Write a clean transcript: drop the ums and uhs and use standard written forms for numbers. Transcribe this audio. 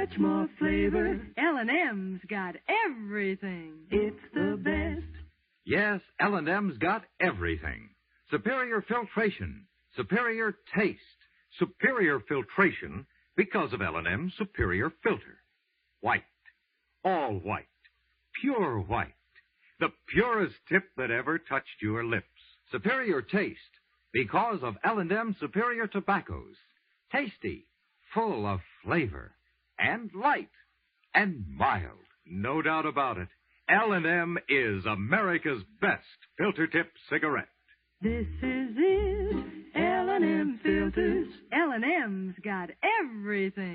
Much more flavor. L&M's got everything. It's the best. Yes, L&M's got everything. Superior filtration, superior taste, superior filtration because of L&M's superior filter. White, all white, pure white. The purest tip that ever touched your lips. Superior taste because of L&M superior tobaccos. Tasty, full of flavor, and light, and mild. No doubt about it. L&M is America's best filter tip cigarette. This is it. L&M filters. L&M's got everything.